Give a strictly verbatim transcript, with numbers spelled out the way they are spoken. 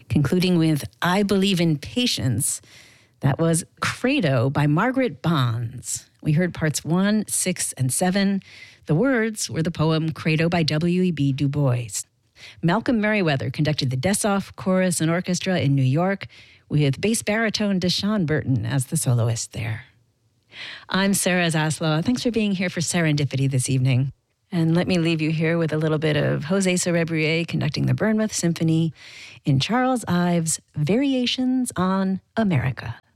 concluding with I Believe in Patience. That was Credo by Margaret Bonds. We heard parts one, six, and seven. The words were the poem Credo by W E B Du Bois. Malcolm Merriweather conducted the Dessoff Chorus and Orchestra in New York with bass baritone Deshaun Burton as the soloist there. I'm Sarah Zaslow. Thanks for being here for Serendipity this evening. And let me leave you here with a little bit of Jose Cerebrier conducting the Bournemouth Symphony in Charles Ives' Variations on America.